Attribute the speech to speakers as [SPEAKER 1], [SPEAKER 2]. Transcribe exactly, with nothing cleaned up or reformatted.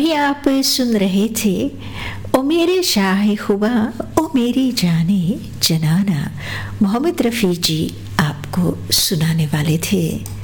[SPEAKER 1] अभी आप सुन रहे थे ओ मेरे शाह खुबा ओ मेरी जाने जनाना। मोहम्मद रफ़ी जी आपको सुनाने वाले थे।